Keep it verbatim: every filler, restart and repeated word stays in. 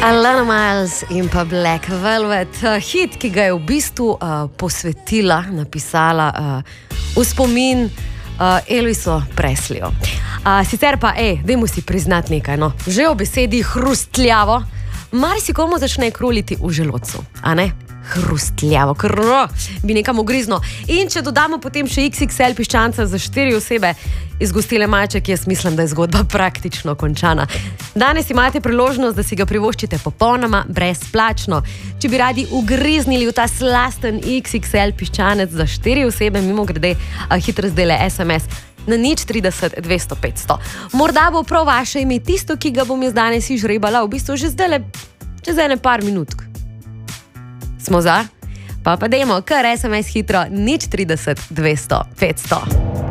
Alana Miles in pa Black Velvet, hit, ki ga je v bistvu uh, posvetila, napisala uh, v spomin uh, Elvisu Presleyju. Uh, sicer pa, ej, dajmo si priznati nekaj, no, že o besedi hrustljavo, marsikomu začne kruliti v želodcu, a ne? Hrustljavo, krro, bi nekam ugrizno. In če dodamo potem še iks iks el piščanca za štiri osebe iz gostile Malček, jaz mislim, da je zgodba praktično končana. Danes imate priložnost, da si ga privoščite popolnoma brezplačno. Če bi radi ugriznili v ta slasten iks iks el piščanec za štiri osebe, mimo grede hitro zdele es em es na nič trideset dvesto petsto. Morda bo prav vaše ime tisto, ki ga bom jaz danes izžrebala, v bistvu že zdaj čez ene par minutk. Smo za? Pa pa dajmo kar es em es hitro nič trideset dvesto petsto.